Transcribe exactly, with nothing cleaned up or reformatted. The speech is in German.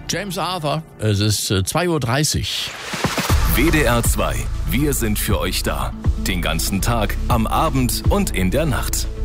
James Arthur, es ist äh, zwei Uhr dreißig. W D R zwei. Wir sind für euch da. Den ganzen Tag, am Abend und in der Nacht.